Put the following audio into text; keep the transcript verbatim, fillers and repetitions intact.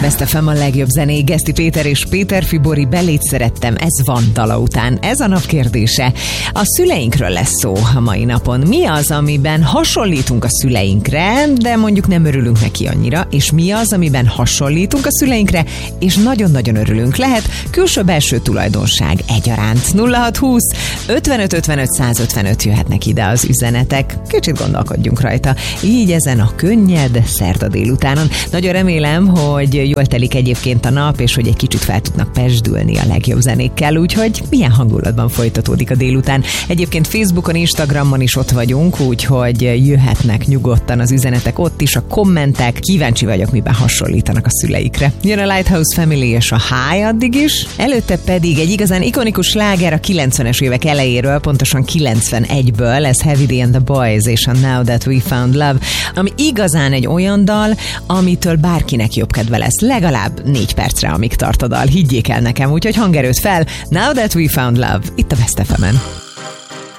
Best ef em a legjobb zenék, Geszti Péter és Péter Fibori, Belét szerettem, ez van dala után. Ez a nap kérdése. A szüleinkről lesz szó a mai napon. Mi az, amiben hasonlítunk a szüleinkre, de mondjuk nem örülünk neki annyira, és mi az, amiben hasonlítunk a szüleinkre, és nagyon-nagyon örülünk. Lehet külső-belső tulajdonság egyaránt. nulla hat húsz ötvenöt ötvenöt százötvenöt jöhetnek ide az üzenetek. Kicsit gondolkodjunk rajta. Így ezen a könnyed szerda délutánon. Nagyon remélem, hogy jól telik egyébként a nap, és hogy egy kicsit fel tudnak pezsdülni a legjobb zenékkel, úgyhogy milyen hangulatban folytatódik a délután. Egyébként Facebookon, Instagramon is ott vagyunk, úgyhogy jöhetnek nyugodtan az üzenetek ott is, a kommentek. Kíváncsi vagyok, miben hasonlítanak a szüleikre. Jön a Lighthouse Family és a High addig is. Előtte pedig egy igazán ikonikus sláger a kilencvenes évek elejéről, pontosan kilencvenegyből, ez Heavy D and the Boys és a Now That We Found Love, ami igazán egy olyan dal, amitől bárkinek jobb kedve lesz. Legalább négy percre, amíg tart a dal. Higgyék el nekem, úgyhogy hangerőt fel. Now That We Found Love, itt a Best ef emen.